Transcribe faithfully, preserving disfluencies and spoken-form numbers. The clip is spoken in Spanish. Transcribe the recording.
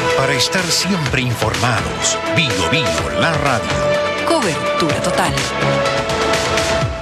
Para estar siempre informados, Bio Bio, la radio. Cobertura total.